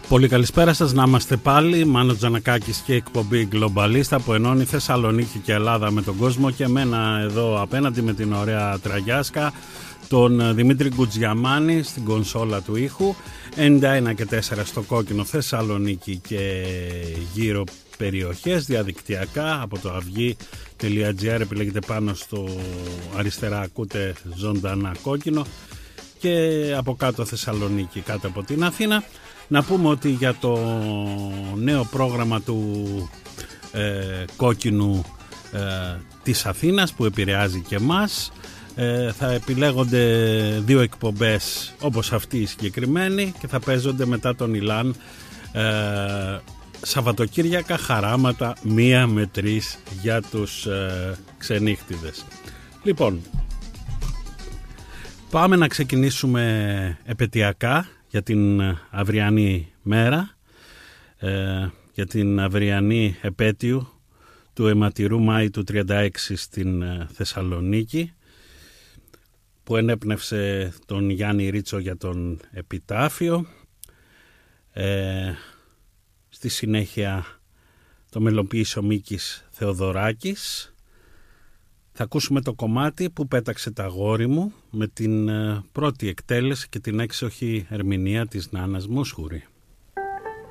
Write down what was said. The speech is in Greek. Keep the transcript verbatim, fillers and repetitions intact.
Πολύ καλησπέρα σας, να είμαστε πάλι. Μάνος Τζανακάκης και η εκπομπή Γκλομπαλίστα που ενώνει Θεσσαλονίκη και Ελλάδα με τον κόσμο, και εμένα εδώ απέναντι με την ωραία τραγιάσκα, τον Δημήτρη Γκουτζιαμάνη στην κονσόλα του ήχου. ενενήντα ένα και τέσσερα στο κόκκινο Θεσσαλονίκη και γύρω περιοχές, διαδικτυακά από το αυγή τελεία τζι άρ επιλέγετε πάνω στο αριστερά, ακούτε ζωντανά κόκκινο, και από κάτω Θεσσαλονίκη, κάτω από την Αθήνα. Να πούμε ότι για το νέο πρόγραμμα του ε, κόκκινου ε, της Αθήνας που επηρεάζει και εμάς, ε, θα επιλέγονται δύο εκπομπές όπως αυτή η συγκεκριμένη και θα παίζονται μετά τον Ιλάν ε, Σαββατοκύριακα χαράματα μία με τρεις για τους ε, ξενύχτιδες. Λοιπόν, πάμε να ξεκινήσουμε επαιτειακά για την αυριανή μέρα, ε, για την αυριανή επέτειο του αιματηρού Μάη του τριάντα έξι στην ε, Θεσσαλονίκη, που ενέπνευσε τον Γιάννη Ρίτσο για τον επιτάφιο. Ε, στη συνέχεια το μελοποίησε ο Μίκης Θεοδωράκης. Θα ακούσουμε το κομμάτι που πέταξε τα αγόρι μου με την πρώτη εκτέλεση και την έξοχη ερμηνεία της Νάνας Μούσχουρη.